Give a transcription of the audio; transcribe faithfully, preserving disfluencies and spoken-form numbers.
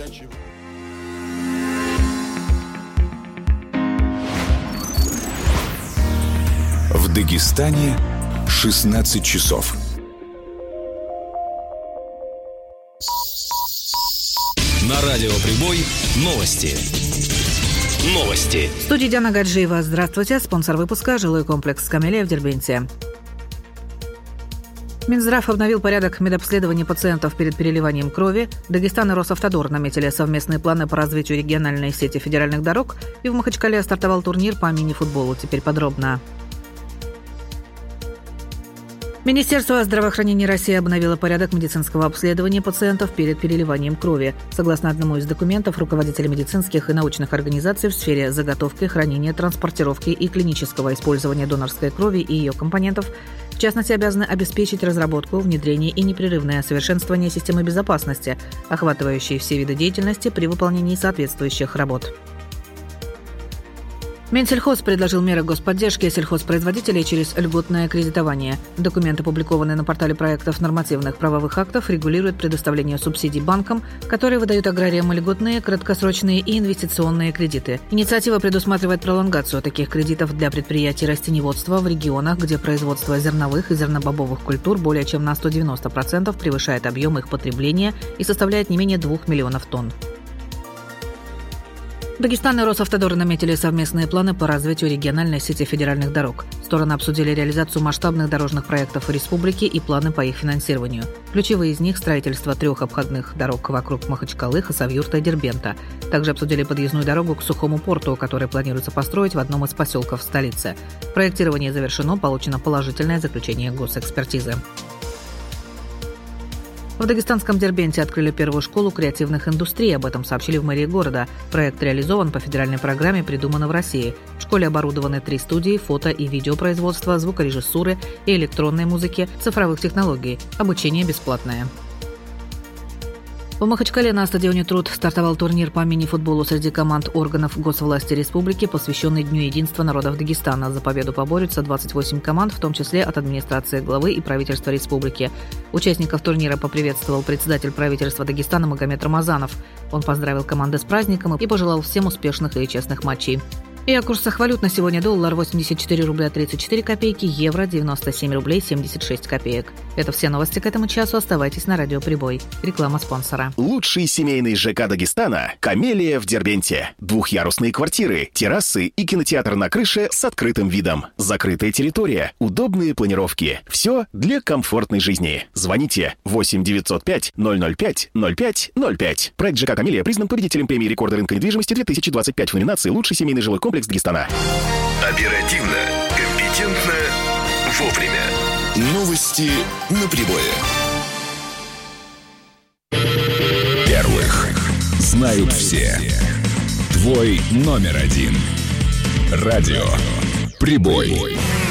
В Дагестане шестнадцать часов. На радио «Прибой» новости. Новости. В студии Диана Гаджиева. Здравствуйте. Спонсор выпуска – жилой комплекс «Камелия» в Дербенте. Минздрав обновил порядок медобследования пациентов перед переливанием крови. Дагестан и Росавтодор наметили совместные планы по развитию региональной сети федеральных дорог. И в Махачкале стартовал турнир по мини-футболу. Теперь подробно. Министерство здравоохранения России обновило порядок медицинского обследования пациентов перед переливанием крови. Согласно одному из документов, руководители медицинских и научных организаций в сфере заготовки, хранения, транспортировки и клинического использования донорской крови и ее компонентов, в частности, обязаны обеспечить разработку, внедрение и непрерывное совершенствование системы безопасности, охватывающей все виды деятельности при выполнении соответствующих работ. Минсельхоз предложил меры господдержки сельхозпроизводителей через льготное кредитование. Документ, опубликованный на портале проектов нормативных правовых актов, регулирует предоставление субсидий банкам, которые выдают аграриям льготные, краткосрочные и инвестиционные кредиты. Инициатива предусматривает пролонгацию таких кредитов для предприятий растениеводства в регионах, где производство зерновых и зернобобовых культур более чем на сто девяносто процентов превышает объем их потребления и составляет не менее двух миллионов тонн. Дагестан и Росавтодор наметили совместные планы по развитию региональной сети федеральных дорог. Стороны обсудили реализацию масштабных дорожных проектов в республике и планы по их финансированию. Ключевые из них – строительство трех обходных дорог вокруг Махачкалы, Хасавюрта и Дербента. Также обсудили подъездную дорогу к Сухому порту, который планируется построить в одном из поселков столицы. Проектирование завершено, получено положительное заключение госэкспертизы. В дагестанском Дербенте открыли первую школу креативных индустрий. Об этом сообщили в мэрии города. Проект реализован по федеральной программе «Придумано в России». В школе оборудованы три студии фото- и видеопроизводства, звукорежиссуры и электронной музыки, цифровых технологий. Обучение бесплатное. В Махачкале на стадионе «Труд» стартовал турнир по мини-футболу среди команд органов госвласти республики, посвященный Дню единства народов Дагестана. За победу поборются двадцать восемь команд, в том числе от администрации главы и правительства республики. Участников турнира поприветствовал председатель правительства Дагестана Магомед Рамазанов. Он поздравил команды с праздником и пожелал всем успешных и честных матчей. И о курсах валют на сегодня: доллар восемьдесят четыре рубля тридцать четыре копейки, евро девяносто семь рублей семьдесят шесть копеек. Это все новости к этому часу. Оставайтесь на радио «Прибой». Реклама спонсора. Лучший семейный ЖК Дагестана – «Камелия» в Дербенте. Двухъярусные квартиры, террасы и кинотеатр на крыше с открытым видом. Закрытая территория, удобные планировки. Все для комфортной жизни. Звоните восемь девятьсот пять ноль ноль пять ноль пять ноль пять. Проект ЖК «Камелия» признан победителем премии рекорда рынка недвижимости две тысячи двадцать пять в номинации «Лучший семейный жилой комплекс Дагестана». Оперативно, компетентно, вовремя. Новости на Прибое. Первых знают все. Твой номер один. Радио «Прибой».